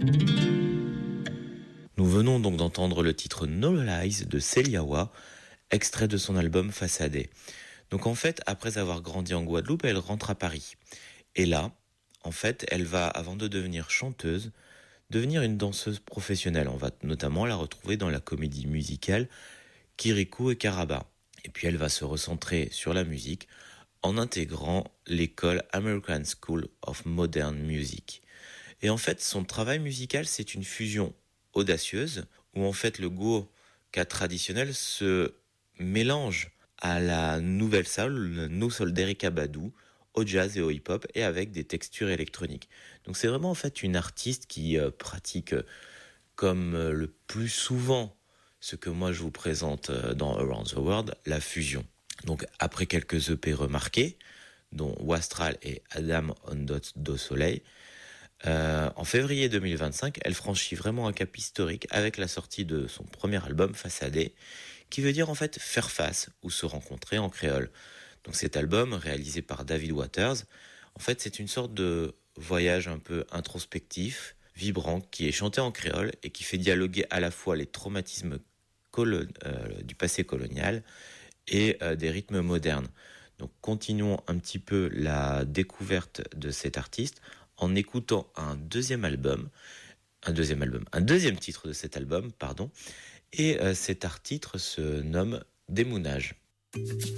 Nous venons donc d'entendre le titre No Lies de Celiawa, extrait de son album Façadé. Donc en fait, après avoir grandi en Guadeloupe, elle rentre à Paris. Et là, en fait, elle va, avant de devenir chanteuse, devenir une danseuse professionnelle. On va notamment la retrouver dans la comédie musicale Kirikou et Karaba. Et puis elle va se recentrer sur la musique en intégrant l'école American School of Modern Music. Et en fait, son travail musical, c'est une fusion audacieuse, où en fait le go-ka traditionnel se mélange à la nouvelle soul, le new soul d'Erykah Badu, au jazz et au hip-hop, et avec des textures électroniques. Donc c'est vraiment en fait une artiste qui pratique comme le plus souvent ce que moi je vous présente dans Around the World, la fusion. Donc après quelques EP remarqués, dont Wastral et Adam on do Soleil, en février 2025, elle franchit vraiment un cap historique avec la sortie de son premier album Façadé, qui veut dire en fait faire face ou se rencontrer en créole. Donc cet album, réalisé par David Waters, en fait c'est une sorte de voyage un peu introspectif, vibrant, qui est chanté en créole et qui fait dialoguer à la fois les traumatismes du passé colonial et des rythmes modernes. Donc continuons un petit peu la découverte de cet artiste en écoutant un deuxième titre de cet album, pardon, et cet titre se nomme Démounage.